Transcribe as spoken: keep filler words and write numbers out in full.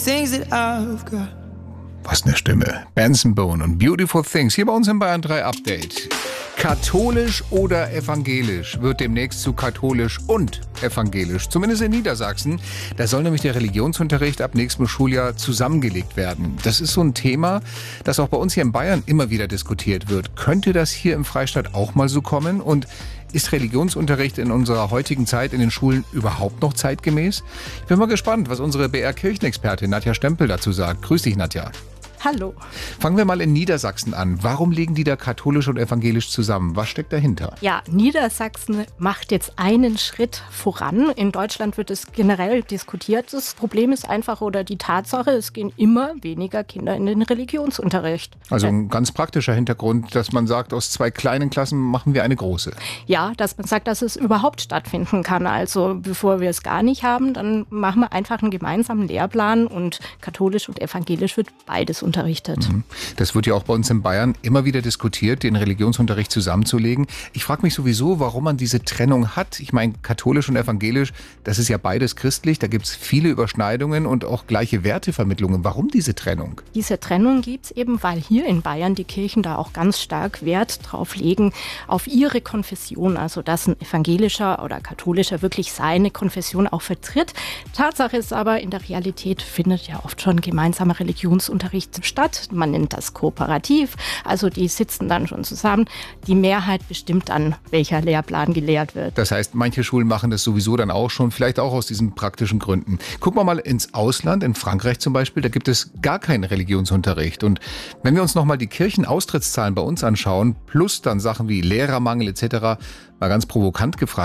things that I've got. Was eine Stimme. Benson Boone und Beautiful Things hier bei uns im Bayern drei Update. Katholisch oder evangelisch wird demnächst zu katholisch und evangelisch, zumindest in Niedersachsen. Da soll nämlich der Religionsunterricht ab nächstem Schuljahr zusammengelegt werden. Das ist so ein Thema, das auch bei uns hier in Bayern immer wieder diskutiert wird. Könnte das hier im Freistaat auch mal so kommen? Und ist Religionsunterricht in unserer heutigen Zeit in den Schulen überhaupt noch zeitgemäß? Ich bin mal gespannt, was unsere B R-Kirchenexpertin Nadja Stempel dazu sagt. Grüß dich, Nadja. Hallo. Fangen wir mal in Niedersachsen an. Warum legen die da katholisch und evangelisch zusammen? Was steckt dahinter? Ja, Niedersachsen macht jetzt einen Schritt voran. In Deutschland wird es generell diskutiert. Das Problem ist einfach oder die Tatsache, es gehen immer weniger Kinder in den Religionsunterricht. Also ein ganz praktischer Hintergrund, dass man sagt, aus zwei kleinen Klassen machen wir eine große. Ja, dass man sagt, dass es überhaupt stattfinden kann. Also bevor wir es gar nicht haben, dann machen wir einfach einen gemeinsamen Lehrplan und katholisch und evangelisch wird beides unterrichtet. Das wird ja auch bei uns in Bayern immer wieder diskutiert, den Religionsunterricht zusammenzulegen. Ich frage mich sowieso, warum man diese Trennung hat. Ich meine, katholisch und evangelisch, das ist ja beides christlich. Da gibt es viele Überschneidungen und auch gleiche Wertevermittlungen. Warum diese Trennung? Diese Trennung gibt es eben, weil hier in Bayern die Kirchen da auch ganz stark Wert drauf legen, auf ihre Konfession. Also dass ein evangelischer oder katholischer wirklich seine Konfession auch vertritt. Tatsache ist aber, in der Realität findet ja oft schon gemeinsamer Religionsunterricht statt. Man nennt das kooperativ. Also die sitzen dann schon zusammen. Die Mehrheit bestimmt dann, welcher Lehrplan gelehrt wird. Das heißt, manche Schulen machen das sowieso dann auch schon, vielleicht auch aus diesen praktischen Gründen. Gucken wir mal ins Ausland, in Frankreich zum Beispiel, da gibt es gar keinen Religionsunterricht. Und wenn wir uns nochmal die Kirchenaustrittszahlen bei uns anschauen, plus dann Sachen wie Lehrermangel et cetera, mal ganz provokant gefragt,